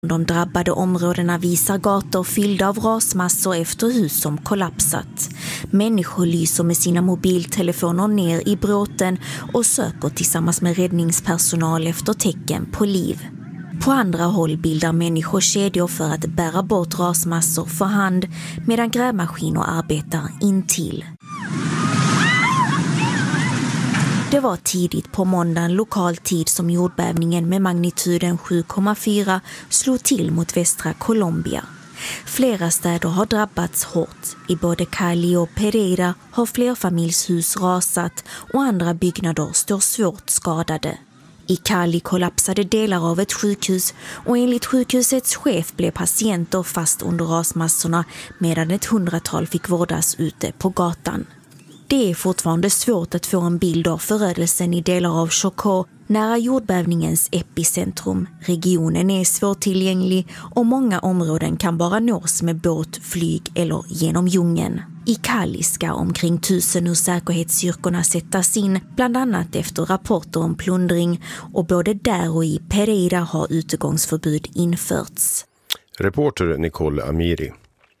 De drabbade områdena visar gator fyllda av rasmassor efter hus som kollapsat. Människor lyser med sina mobiltelefoner ner i bråten och söker tillsammans med räddningspersonal efter tecken på liv. På andra håll bildar människor kedjor för att bära bort rasmassor för hand medan grävmaskiner arbetar intill. Det var tidigt på måndagen lokal tid som jordbävningen med magnituden 7,4 slog till mot västra Colombia. Flera städer har drabbats hårt. I både Cali och Pereira har flerfamiljshus rasat och andra byggnader står svårt skadade. I Cali kollapsade delar av ett sjukhus och enligt sjukhusets chef blev patienter fast under rasmassorna medan ett 100-tal fick vårdas ute på gatan. Det är fortfarande svårt att få en bild av förödelsen i delar av Chocó nära jordbävningens epicentrum. Regionen är svårtillgänglig och många områden kan bara nås med båt, flyg eller genom djungeln. I Cali ska omkring 1000 ur säkerhetsstyrkorna sättas in, bland annat efter rapporter om plundring, och både där och i Pereira har utegångsförbud införts. Reporter Nicole Amiri.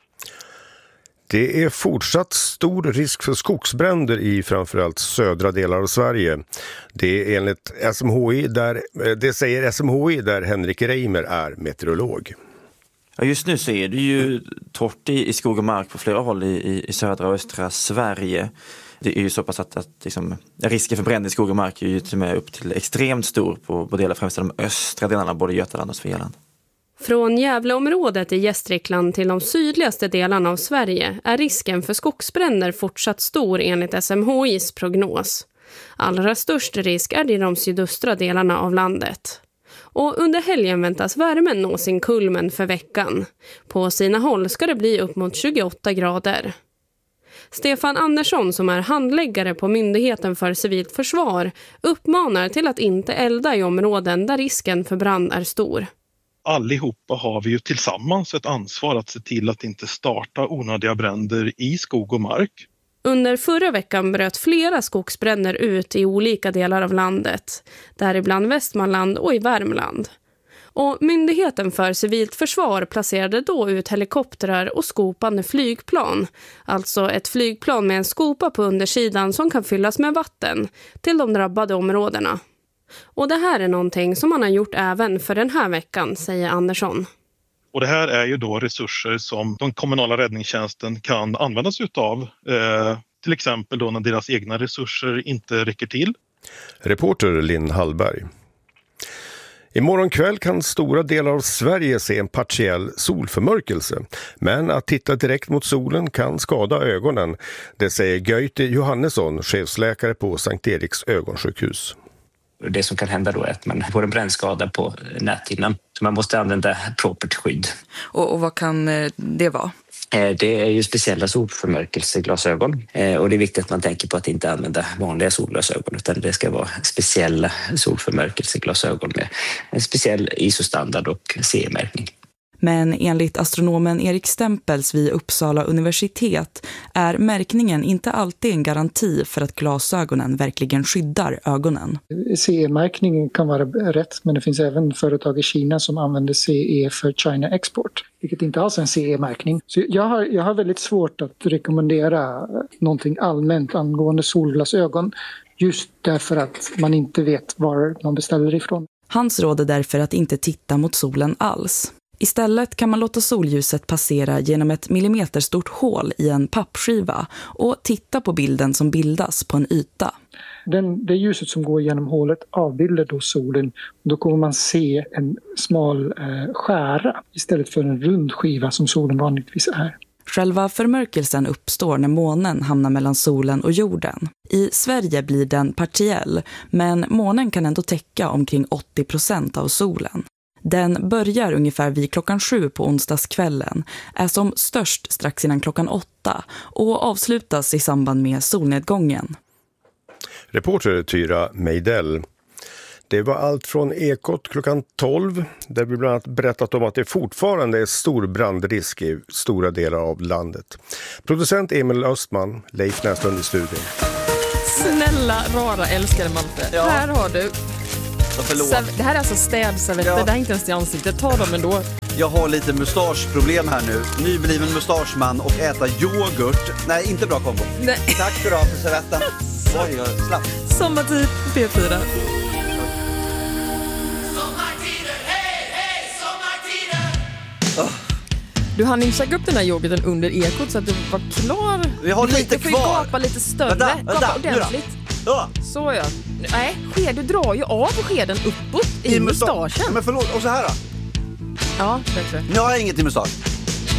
Det är fortsatt stor risk för skogsbränder i framförallt södra delar av Sverige. Det är enligt SMHI det säger SMHI där Henrik Reimer är meteorolog. Ja, just nu så är det ju torrt i skog och mark på flera håll i södra och östra Sverige. Det är ju så pass att liksom, risken för bränder i skog och mark är ju till och med upp till extremt stor på delar, främst de östra delarna, både Götaland och Svealand. Från Gävleområdet i Gästrikland till de sydligaste delarna av Sverige är risken för skogsbränder fortsatt stor enligt SMHIs prognos. Allra störst risk är det i de sydöstra delarna av landet. Och under helgen väntas värmen nå sin kulmen för veckan. På sina håll ska det bli upp mot 28 grader. Stefan Andersson, som är handläggare på Myndigheten för civilt försvar, uppmanar till att inte elda i områden där risken för brand är stor. Allihopa har vi ju tillsammans ett ansvar att se till att inte starta onödiga bränder i skog och mark. Under förra veckan bröt flera skogsbränder ut i olika delar av landet, däribland Västmanland och i Värmland. Och Myndigheten för civilt försvar placerade då ut helikoptrar och skopande flygplan, alltså ett flygplan med en skopa på undersidan som kan fyllas med vatten, till de drabbade områdena. Och det här är någonting som man har gjort även för den här veckan, säger Andersson. Och det här är ju då resurser som den kommunala räddningstjänsten kan användas utav, till exempel då när deras egna resurser inte räcker till. Reporter Linn Hallberg. Imorgon kväll kan stora delar av Sverige se en partiell solförmörkelse. Men att titta direkt mot solen kan skada ögonen. Det säger Göte Johannesson, chefsläkare på Sankt Eriks ögonsjukhus. Det som kan hända då är att man får en brännskada på näthinnan. Så man måste använda propert skydd. Och vad kan det vara? Det är ju speciella solförmörkelseglasögon. Och det är viktigt att man tänker på att inte använda vanliga solglasögon. Utan det ska vara speciella solförmörkelseglasögon med en speciell ISO-standard och CE-märkning. Men enligt astronomen Erik Stempels vid Uppsala universitet är märkningen inte alltid en garanti för att glasögonen verkligen skyddar ögonen. CE-märkningen kan vara rätt, men det finns även företag i Kina som använder CE för China Export, vilket inte alls är en CE-märkning. Så jag har väldigt svårt att rekommendera någonting allmänt angående solglasögon, just därför att man inte vet var man beställer ifrån. Hans råd är därför att inte titta mot solen alls. Istället kan man låta solljuset passera genom ett millimeterstort hål i en pappskiva och titta på bilden som bildas på en yta. Det ljuset som går genom hålet avbildar då solen. Då kommer man se en smal skära istället för en rund skiva som solen vanligtvis är. Själva förmörkelsen uppstår när månen hamnar mellan solen och jorden. I Sverige blir den partiell, men månen kan ändå täcka omkring 80% av solen. Den börjar ungefär vid 7:00 på onsdagskvällen, är som störst strax innan 8:00 och avslutas i samband med solnedgången. Reporter Tyra Meidell. Det var allt från Ekot 12, där vi bland annat berättat om att det fortfarande är stor brandrisk i stora delar av landet. Producent Emil Östman, Leif Näslund i studion. Snälla, rara, älskade Malte. Ja. Här har du förlåt. Det här är alltså städservetter, det här är inte ens i ansiktet. Ta dem ändå. Jag har lite mustaschproblem här nu. Nybliven mustaschman och äta yoghurt. Nej, inte bra kombo. Nej. Tack för att för servetten. Oj, jag slapp. Sommartid på P4. Du hann inte käka upp den här yoghurten under ekot så att du var klar. Vi har lite du får kvar. Gapa lite större. Gapa ordentligt. Så ja. Nej, du drar ju av skeden uppåt i mustaschen. Men förlåt, och så här då. Ja, bättre. Nu har jag inget i mustasch.